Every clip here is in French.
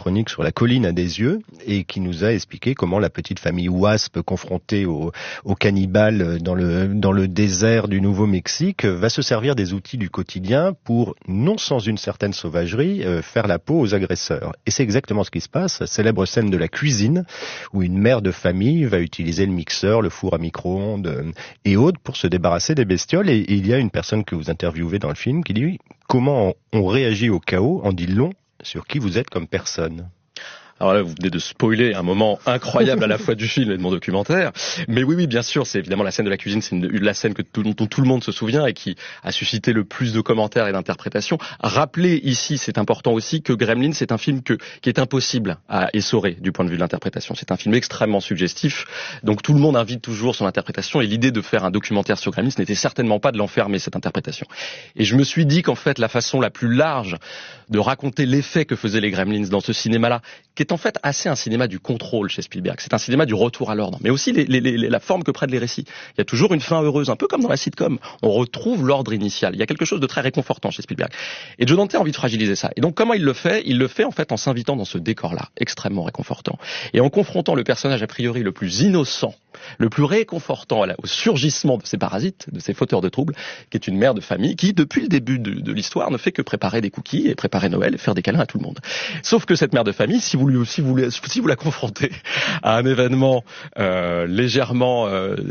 chronique sur La colline à des yeux et qui nous a expliqué comment la petite famille Wasp, confrontée aux cannibales dans le désert du Nouveau-Mexique, va se servir des outils du quotidien pour, non sans une certaine sauvagerie, faire la peau aux agresseurs. Et c'est exactement ce qui se passe. La célèbre scène de la cuisine où une mère de famille va utiliser le mixeur, le four à micro-ondes et autres pour se débarrasser des bestioles. Et il y a une personne que vous interviewez dans le film qui dit comment on réagit au chaos en dit long sur qui vous êtes comme personne. Alors là, vous venez de spoiler un moment incroyable à la fois du film et de mon documentaire. Mais oui, bien sûr, c'est évidemment la scène de la cuisine, c'est la scène dont tout le monde se souvient et qui a suscité le plus de commentaires et d'interprétations. Rappelez ici, c'est important aussi, que Gremlins, c'est un film qui est impossible à essorer du point de vue de l'interprétation. C'est un film extrêmement suggestif, donc tout le monde invite toujours son interprétation et l'idée de faire un documentaire sur Gremlins n'était certainement pas de l'enfermer, cette interprétation. Et je me suis dit qu'en fait, la façon la plus large de raconter l'effet que faisaient les Gremlins dans ce cinéma-là, qui est en fait assez un cinéma du contrôle chez Spielberg. C'est un cinéma du retour à l'ordre, mais aussi la forme que prennent les récits. Il y a toujours une fin heureuse, un peu comme dans la sitcom. On retrouve l'ordre initial. Il y a quelque chose de très réconfortant chez Spielberg. Et Joe Dante a envie de fragiliser ça. Et donc comment il le fait ? Il le fait en fait en s'invitant dans ce décor-là, extrêmement réconfortant, et en confrontant le personnage a priori le plus innocent, le plus réconfortant au surgissement de ces parasites, de ces fauteurs de troubles, qui est une mère de famille qui, depuis le début de l'histoire, ne fait que préparer des cookies et préparer Noël et faire des câlins à tout le monde. Sauf que cette mère de famille, si vous la confrontez à un événement légèrement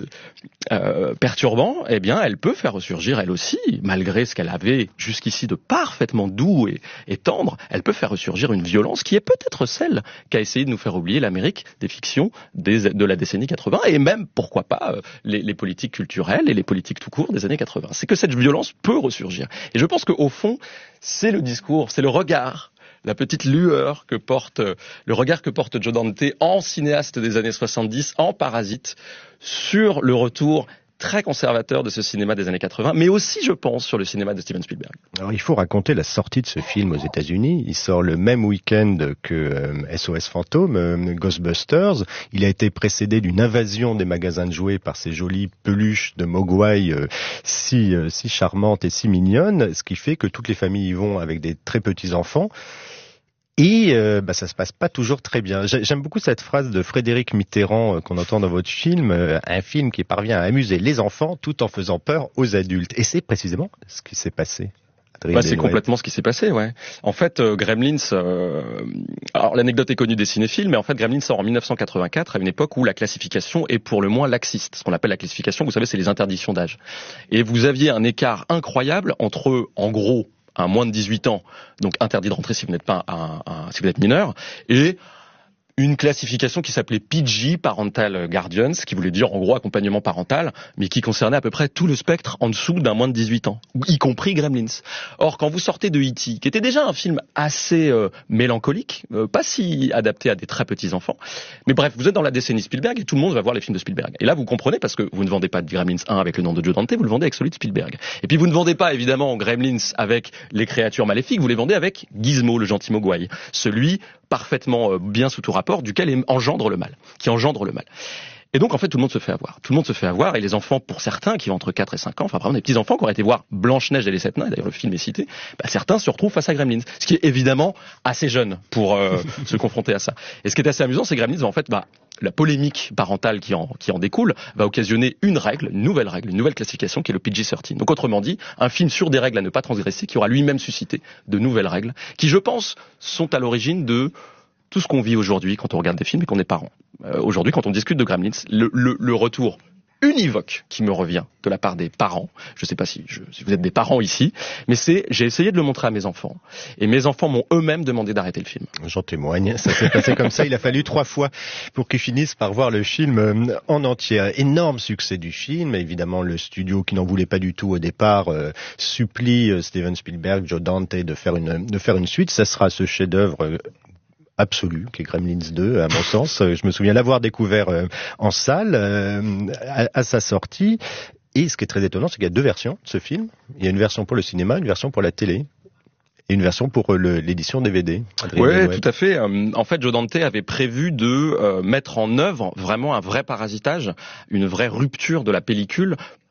perturbant, eh bien, elle peut faire ressurgir elle aussi, malgré ce qu'elle avait jusqu'ici de parfaitement doux et tendre, elle peut faire ressurgir une violence qui est peut-être celle qu'a essayé de nous faire oublier l'Amérique des fictions de la décennie 80 et même, pourquoi pas, les politiques culturelles et les politiques tout court des années 80. C'est que cette violence peut ressurgir. Et je pense qu'au fond, c'est le discours, c'est le regard, la petite lueur le regard que porte Joe Dante en cinéaste des années 70, en parasite, sur le retour très conservateur de ce cinéma des années 80, mais aussi, je pense, sur le cinéma de Steven Spielberg. Alors, il faut raconter la sortie de ce film aux États-Unis. Il sort le même week-end que SOS Fantôme, Ghostbusters. Il a été précédé d'une invasion des magasins de jouets par ces jolies peluches de Mogwai si charmantes et si mignonnes, ce qui fait que toutes les familles y vont avec des très petits enfants. Et ça se passe pas toujours très bien. J'aime beaucoup cette phrase de Frédéric Mitterrand qu'on entend dans votre film, un film qui parvient à amuser les enfants tout en faisant peur aux adultes. Et c'est précisément ce qui s'est passé. C'est complètement ce qui s'est passé, ouais. En fait, Gremlins, alors l'anecdote est connue des cinéphiles, mais en fait Gremlins sort en 1984, à une époque où la classification est pour le moins laxiste. Ce qu'on appelle la classification, vous savez, c'est les interdictions d'âge. Et vous aviez un écart incroyable entre, en gros, un moins de 18 ans, donc interdit de rentrer si vous n'êtes pas si vous êtes mineur, et une classification qui s'appelait PG, Parental Guardians, qui voulait dire en gros accompagnement parental, mais qui concernait à peu près tout le spectre en dessous d'un moins de 18 ans, y compris Gremlins. Or, quand vous sortez de E.T., qui était déjà un film assez mélancolique, pas si adapté à des très petits enfants, mais bref, vous êtes dans la décennie Spielberg et tout le monde va voir les films de Spielberg. Et là, vous comprenez, parce que vous ne vendez pas de Gremlins 1 avec le nom de Joe Dante, vous le vendez avec celui de Spielberg. Et puis vous ne vendez pas, évidemment, Gremlins avec les créatures maléfiques, vous les vendez avec Gizmo, le gentil Mogwai, celui parfaitement bien sous tout rapport, duquel qui engendre le mal. Et donc, en fait, tout le monde se fait avoir. Et les enfants, pour certains, qui ont entre 4 et 5 ans, enfin, par exemple, des petits-enfants qui auraient été voir Blanche-Neige et les 7 nains, d'ailleurs, le film est cité, certains se retrouvent face à Gremlins. Ce qui est évidemment assez jeune pour se confronter à ça. Et ce qui est assez amusant, c'est que Gremlins, en fait, la polémique parentale qui en découle va occasionner une nouvelle classification qui est le PG-13. Donc, autrement dit, un film sur des règles à ne pas transgresser qui aura lui-même suscité de nouvelles règles qui, je pense, sont à l'origine de tout ce qu'on vit aujourd'hui quand on regarde des films et qu'on est parent. Aujourd'hui, quand on discute de Gremlins, le retour univoque qui me revient de la part des parents, je ne sais pas si vous êtes des parents ici, mais j'ai essayé de le montrer à mes enfants. Et mes enfants m'ont eux-mêmes demandé d'arrêter le film. J'en témoigne, ça s'est passé comme ça. Il a fallu 3 fois pour qu'ils finissent par voir le film en entier. Énorme succès du film. Évidemment, le studio qui n'en voulait pas du tout au départ supplie Steven Spielberg, Joe Dante de faire une suite. Ça sera ce chef-d'œuvre absolu, qui est Gremlins 2, à mon sens. Je me souviens l'avoir découvert en salle à sa sortie. Et ce qui est très étonnant, c'est qu'il y a 2 versions de ce film. Il y a une version pour le cinéma, une version pour la télé. Et une version pour l'édition DVD. Oui, tout à fait. En fait, Joe Dante avait prévu de mettre en œuvre vraiment un vrai parasitage, une vraie rupture de la pellicule,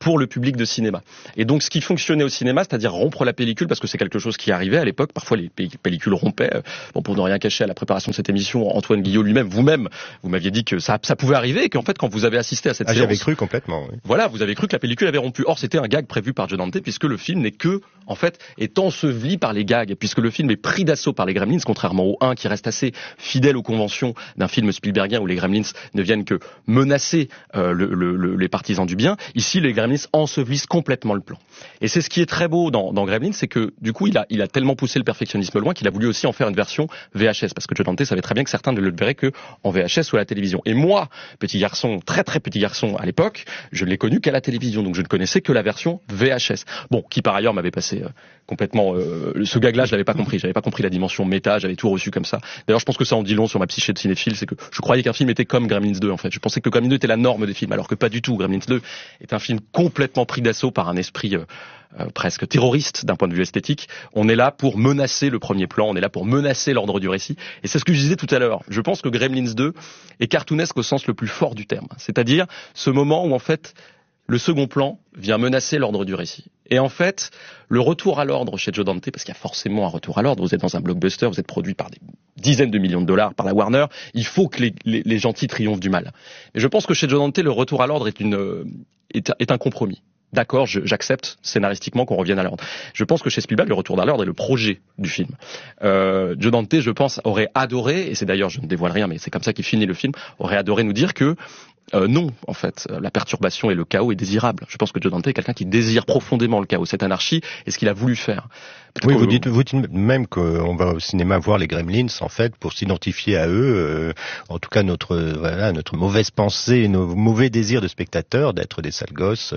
pour le public de cinéma. Et donc, ce qui fonctionnait au cinéma, c'est-à-dire rompre la pellicule, parce que c'est quelque chose qui arrivait à l'époque. Parfois, les pellicules rompaient. Bon, pour ne rien cacher à la préparation de cette émission, Antoine Guillot lui-même, vous-même, vous m'aviez dit que ça pouvait arriver et qu'en fait, quand vous avez assisté à cette séance... J'avais cru complètement, oui. Voilà, vous avez cru que la pellicule avait rompu. Or, c'était un gag prévu par Joe Dante, puisque le film n'est que, en fait, est enseveli par les gags, puisque le film est pris d'assaut par les Gremlins, contrairement au 1 qui reste assez fidèle aux conventions d'un film Spielbergien où les Gremlins ne viennent que menacer les partisans du bien. Ici, les Gremlins ensevelissent complètement le plan. Et c'est ce qui est très beau dans Gremlins, c'est que du coup, il a tellement poussé le perfectionnisme loin qu'il a voulu aussi en faire une version VHS, parce que Joe Dante savait très bien que certains ne le verraient que en VHS ou à la télévision. Et moi, petit garçon, très très petit garçon à l'époque, je ne l'ai connu qu'à la télévision, donc je ne connaissais que la version VHS. Bon, qui par ailleurs m'avait passé complètement... ce gag-là, je l'avais pas compris. J'avais pas compris la dimension méta, j'avais tout reçu comme ça. D'ailleurs, je pense que ça en dit long sur ma psyché de cinéphile, c'est que je croyais qu'un film était comme Gremlins 2, en fait. Je pensais que Gremlins 2 était la norme des films, alors que pas du tout. Gremlins 2 est un film complètement pris d'assaut par un esprit presque terroriste d'un point de vue esthétique. On est là pour menacer le premier plan, on est là pour menacer l'ordre du récit. Et c'est ce que je disais tout à l'heure. Je pense que Gremlins 2 est cartoonesque au sens le plus fort du terme. C'est-à-dire ce moment où, en fait, le second plan vient menacer l'ordre du récit. Et en fait, le retour à l'ordre chez Joe Dante, parce qu'il y a forcément un retour à l'ordre, vous êtes dans un blockbuster, vous êtes produit par des dizaines de millions de dollars par la Warner, il faut que les gentils triomphent du mal. Et je pense que chez Joe Dante, le retour à l'ordre est un compromis. D'accord, j'accepte scénaristiquement qu'on revienne à l'ordre. Je pense que chez Spielberg, le retour à l'ordre est le projet du film. Joe Dante, je pense, aurait adoré, et c'est d'ailleurs, je ne dévoile rien, mais c'est comme ça qu'il finit le film, aurait adoré nous dire que non, en fait, la perturbation et le chaos est désirable. Je pense que Joe Dante est quelqu'un qui désire profondément le chaos, cette anarchie, et ce qu'il a voulu faire. Oui, vous dites même qu'on va au cinéma voir les Gremlins, en fait, pour s'identifier à eux. En tout cas, notre mauvaise pensée, nos mauvais désirs de spectateurs, d'être des sales gosses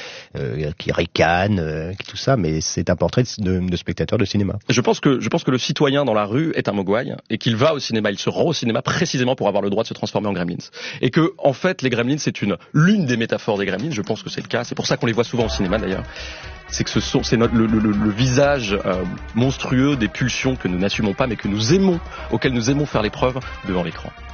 qui ricanent, tout ça. Mais c'est un portrait de spectateur de cinéma. Je pense que le citoyen dans la rue est un mogwai et qu'il va au cinéma, il se rend au cinéma précisément pour avoir le droit de se transformer en Gremlins. Et que, en fait, les Gremlins, c'est l'une des métaphores des Gremlins. Je pense que c'est le cas. C'est pour ça qu'on les voit souvent au cinéma, d'ailleurs. C'est que c'est le visage monstrueux des pulsions que nous n'assumons pas, mais que nous aimons, auxquelles nous aimons faire l'épreuve devant l'écran.